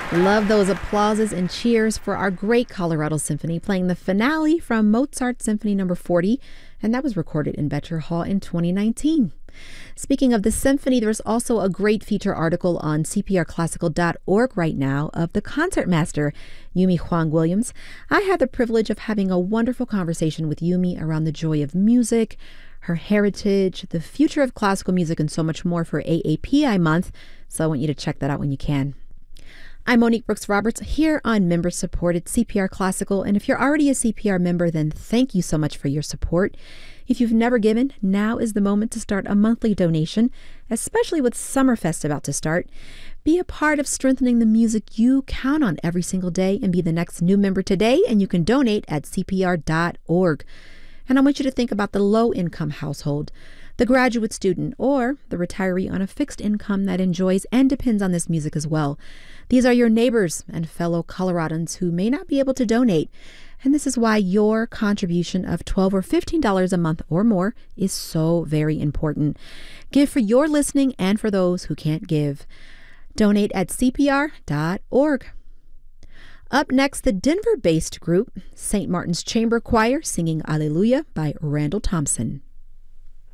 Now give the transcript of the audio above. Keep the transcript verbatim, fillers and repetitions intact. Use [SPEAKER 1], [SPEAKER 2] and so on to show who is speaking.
[SPEAKER 1] Love those applauses and cheers for our great Colorado Symphony playing the finale from Mozart Symphony number forty, and that was recorded in Becher Hall in twenty nineteen. Speaking of the symphony, there's also a great feature article on C P R classical dot org right now of the concertmaster, Yumi Huang Williams. I had the privilege of having a wonderful conversation with Yumi around the joy of music, her heritage, the future of classical music, and so much more for A A P I month, so I want you to check that out when you can. I'm Monique Brooks Roberts here on member-supported C P R Classical, and if you're already a C P R member, then thank you so much for your support. If you've never given, now is the moment to start a monthly donation, especially with Summerfest about to start. Be a part of strengthening the music you count on every single day and be the next new member today, and you can donate at C P R dot org. And I want you to think about the low-income household, the graduate student, or the retiree on a fixed income that enjoys and depends on this music as well. These are your neighbors and fellow Coloradans who may not be able to donate, and this is why your contribution of twelve dollars or fifteen dollars a month or more is so very important. Give for your listening and for those who can't give. Donate at C P R dot org. Up next, the Denver-based group Saint Martin's Chamber Choir singing Alleluia by Randall Thompson.